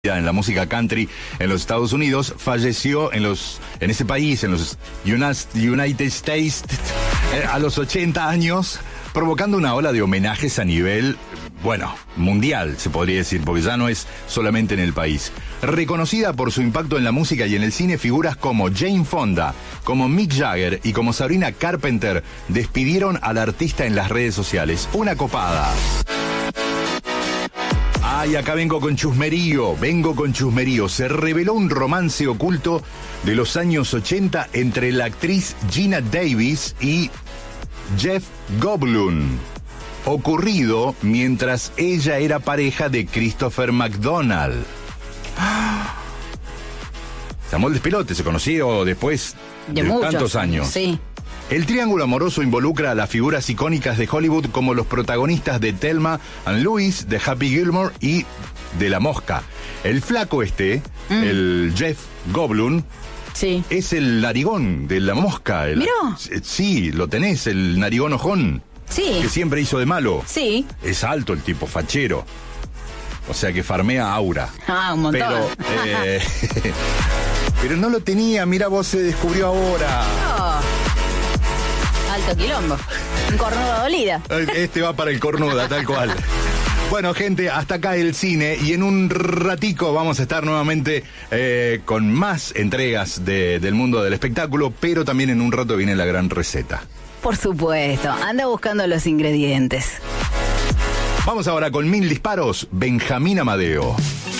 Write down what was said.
en la música country en los Estados Unidos, falleció en ese país, en los United States, a los 80 años, provocando una ola de homenajes a nivel, mundial, se podría decir, porque ya no es solamente en el país. Reconocida por su impacto en la música y en el cine, figuras como Jane Fonda, como Mick Jagger y como Sabrina Carpenter despidieron al artista en las redes sociales. Una copada. Y acá vengo con chusmerío. Se reveló un romance oculto de los años 80 entre la actriz Geena Davis y Jeff Goldblum, ocurrido mientras ella era pareja de Christopher McDonald. Se armó el despelote, se conoció después de tantos años. Sí. El triángulo amoroso involucra a las figuras icónicas de Hollywood como los protagonistas de Thelma and Louise, de Happy Gilmore y de La Mosca. El flaco el Jeff Goldblum, sí, es el narigón de La Mosca. ¿Miró? Sí, lo tenés, el narigón ojón. Sí. Que siempre hizo de malo. Sí. Es alto el tipo, fachero. O sea que farmea aura. Un montón. Pero no lo tenía, mira vos, se descubrió ahora. Alto quilombo. Un cornuda dolida. Este va para el cornuda, tal cual. Bueno, gente, hasta acá el cine y en un ratico vamos a estar nuevamente con más entregas del mundo del espectáculo, pero también en un rato viene la gran receta. Por supuesto, anda buscando los ingredientes. Vamos ahora con 1000 disparos, Benjamín Amadeo.